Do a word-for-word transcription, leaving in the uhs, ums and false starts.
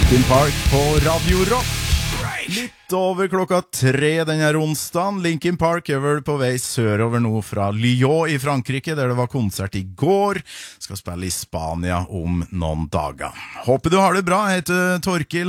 Linkin Park på Radio Rock. Litt over klokka tre denne onsdagen. Linkin Park er vel på vei sørover nå fra Lyon i Frankrike, der det var konsert i går. Skal spille i Spania om noen dager. Håper du har det bra. Jeg heter Torkil.